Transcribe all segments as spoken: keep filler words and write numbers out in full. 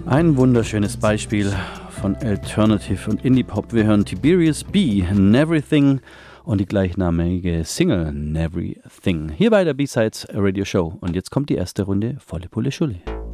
Ein wunderschönes Beispiel von Alternative und Indie-Pop. Wir hören Tiberius B, Neverything und die gleichnamige Single Neverything. Hier bei der B-Sides Radio Show. Und jetzt kommt die erste Runde Volle Pulle Schulle.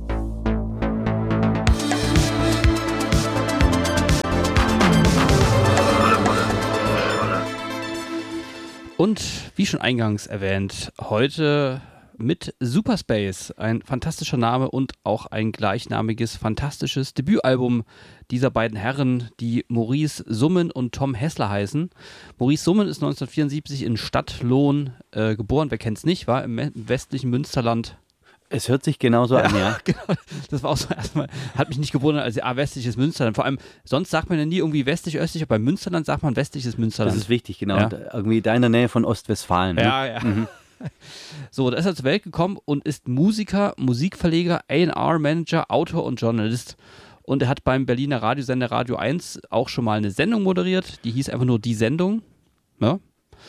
Und wie schon eingangs erwähnt, heute mit Superspace, ein fantastischer Name und auch ein gleichnamiges, fantastisches Debütalbum dieser beiden Herren, die Maurice Summen und Tom Hessler heißen. Maurice Summen ist neunzehnhundertvierundsiebzig in Stadtlohn äh, geboren, wer kennt es nicht, war im, im westlichen Münsterland. Es hört sich genauso ja, an, ja. Genau, das war auch so erstmal, hat mich nicht gewundert, als ah, westliches Münsterland. Vor allem, sonst sagt man ja nie irgendwie westlich, östlich, aber bei Münsterland sagt man westliches Münsterland. Das ist wichtig, genau. Ja. Irgendwie da in der Nähe von Ostwestfalen. Ja, ne? ja. Mhm. So, da ist er zur Welt gekommen und ist Musiker, Musikverleger, A and R-Manager, Autor und Journalist. Und er hat beim Berliner Radiosender Radio eins auch schon mal eine Sendung moderiert, die hieß einfach nur Die Sendung. Ja.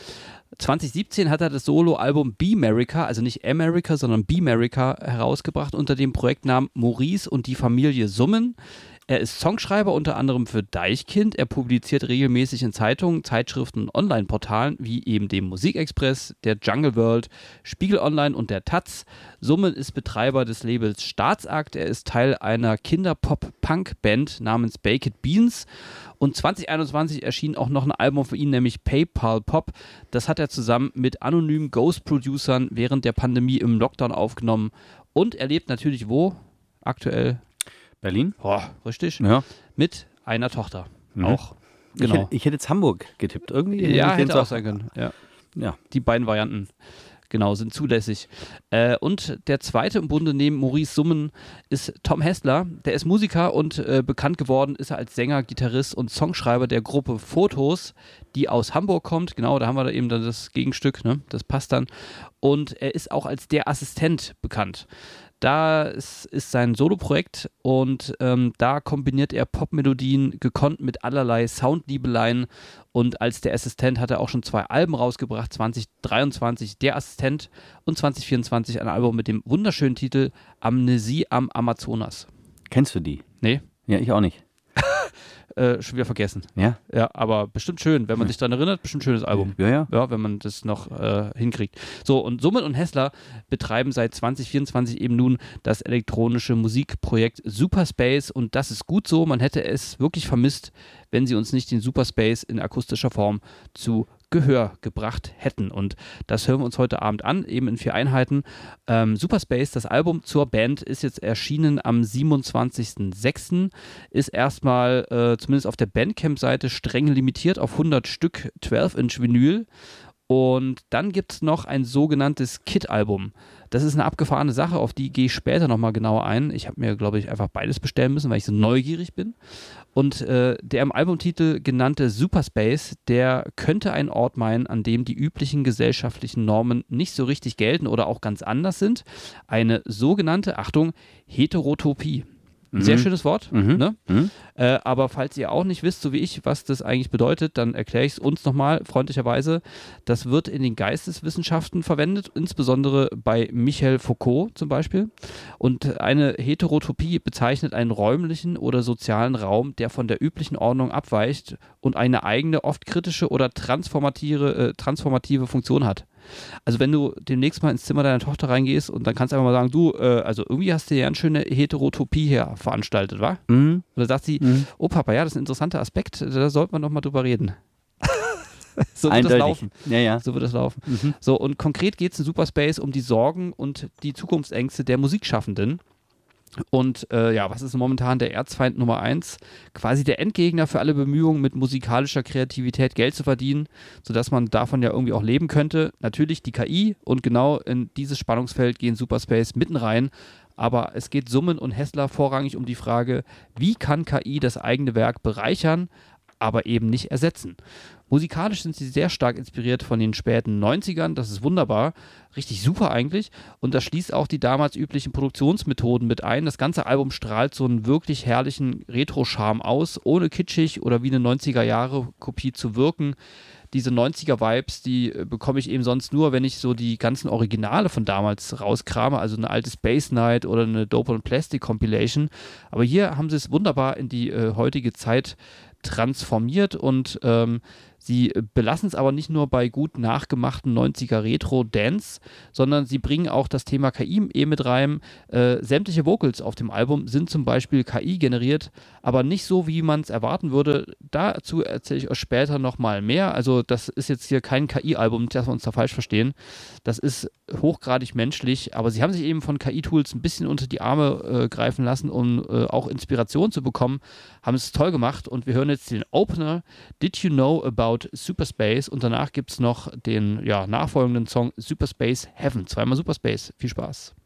zwanzig siebzehn hat er das Soloalbum B-Merica, also nicht America, sondern B-Merica herausgebracht unter dem Projektnamen Maurice und die Familie Summen. Er ist Songschreiber unter anderem für Deichkind. Er publiziert regelmäßig in Zeitungen, Zeitschriften und Online-Portalen wie eben dem Musikexpress, der Jungle World, Spiegel Online und der Taz. Summen ist Betreiber des Labels Staatsakt. Er ist Teil einer Kinder-Pop-Punk-Band namens Baked Beans. Und zwanzig einundzwanzig erschien auch noch ein Album für ihn, nämlich PayPal Pop. Das hat er zusammen mit anonymen Ghost-Producern während der Pandemie im Lockdown aufgenommen. Und er lebt natürlich wo? Aktuell? Berlin? Oh, richtig. Ja. Mit einer Tochter. Mhm. Auch. Ich, Genau. hätte, ich hätte jetzt Hamburg getippt. Irgendwie Ja, ich hätte so- auch sein können. Ja. Ja. Die beiden Varianten, genau, sind zulässig. Äh, und der zweite im Bunde neben Maurice Summen ist Tom Hessler. Der ist Musiker und äh, bekannt geworden ist er als Sänger, Gitarrist und Songschreiber der Gruppe Fotos, die aus Hamburg kommt. Genau, da haben wir da eben dann das Gegenstück, ne? Das passt dann. Und er ist auch als der Assistent bekannt. Da ist, ist sein Soloprojekt und ähm, da kombiniert er Popmelodien gekonnt mit allerlei Soundliebeleien und als der Assistent hat er auch schon zwei Alben rausgebracht, zwanzig dreiundzwanzig Der Assistent und zwanzig vierundzwanzig ein Album mit dem wunderschönen Titel Amnesie am Amazonas. Kennst du die? Nee, Ja, ich auch nicht. äh, schon wieder vergessen. Ja? Ja, aber bestimmt schön, wenn man sich daran erinnert, bestimmt schönes Album. Ja, ja. Ja, wenn man das noch äh, hinkriegt. So, und Summen und Hessler betreiben seit zwanzig vierundzwanzig eben nun das elektronische Musikprojekt Superspace und das ist gut so. Man hätte es wirklich vermisst, wenn sie uns nicht den Superspace in akustischer Form zu Gehör gebracht hätten. Und das hören wir uns heute Abend an, eben in vier Einheiten. Ähm, Superspace, das Album zur Band, ist jetzt erschienen am siebenundzwanzigsten sechsten Ist erstmal, äh, zumindest auf der Bandcamp-Seite, streng limitiert auf hundert Stück zwölf Inch Vinyl. Und dann gibt es noch ein sogenanntes Kit-Album. Das ist eine abgefahrene Sache, auf die gehe ich später nochmal genauer ein. Ich habe mir, glaube ich, einfach beides bestellen müssen, weil ich so neugierig bin. Und äh, der im Albumtitel genannte Superspace, der könnte ein Ort meinen, an dem die üblichen gesellschaftlichen Normen nicht so richtig gelten oder auch ganz anders sind. Eine sogenannte, Achtung, Heterotopie. Ein sehr schönes Wort, Mhm. ne? Mhm. Äh, aber falls ihr auch nicht wisst, so wie ich, was das eigentlich bedeutet, dann erkläre ich es uns nochmal freundlicherweise. Das wird in den Geisteswissenschaften verwendet, insbesondere bei Michel Foucault zum Beispiel. Und eine Heterotopie bezeichnet einen räumlichen oder sozialen Raum, der von der üblichen Ordnung abweicht und eine eigene, oft kritische oder transformative, äh, transformative Funktion hat. Also wenn du demnächst mal ins Zimmer deiner Tochter reingehst und dann kannst du einfach mal sagen, du, äh, also irgendwie hast du ja eine schöne Heterotopie hier veranstaltet, wa? Mhm. Oder sagt sie, Mhm. oh Papa, ja, das ist ein interessanter Aspekt, da sollte man noch mal drüber reden. So wird Eindeutig. das laufen. Ja, ja. So wird es laufen. Mhm. So, und konkret geht es in Superspace um die Sorgen und die Zukunftsängste der Musikschaffenden. Und äh, ja, was ist momentan der Erzfeind Nummer eins? Quasi der Endgegner für alle Bemühungen, mit musikalischer Kreativität Geld zu verdienen, sodass man davon ja irgendwie auch leben könnte. Natürlich die K I und genau in dieses Spannungsfeld gehen Superspace mitten rein. Aber es geht Summen und Hessler vorrangig um die Frage, wie kann K I das eigene Werk bereichern, aber eben nicht ersetzen. Musikalisch sind sie sehr stark inspiriert von den späten neunzigern, das ist wunderbar, richtig super eigentlich und das schließt auch die damals üblichen Produktionsmethoden mit ein. Das ganze Album strahlt so einen wirklich herrlichen Retro-Charme aus, ohne kitschig oder wie eine neunziger-Jahre-Kopie zu wirken. diese neunziger-Vibes, die äh, bekomme ich eben sonst nur, wenn ich so die ganzen Originale von damals rauskrame, also eine alte Space Night oder eine Dope and Plastic Compilation. Aber hier haben sie es wunderbar in die äh, heutige Zeit transformiert und ähm, sie belassen es aber nicht nur bei gut nachgemachten neunziger Retro-Dance, sondern sie bringen auch das Thema K I eh mit rein. Äh, sämtliche Vocals auf dem Album sind zum Beispiel K I generiert, aber nicht so, wie man es erwarten würde. Dazu erzähle ich euch später nochmal mehr. Also das ist jetzt hier kein K I-Album, dass wir uns da falsch verstehen. Das ist hochgradig menschlich, aber sie haben sich eben von K I-Tools ein bisschen unter die Arme äh, greifen lassen, um äh, auch Inspiration zu bekommen. Haben es toll gemacht und wir hören jetzt den Opener Did You Know About Superspace und danach gibt es noch den ja, nachfolgenden Song Superspace Heaven. Zweimal Superspace. Viel Spaß.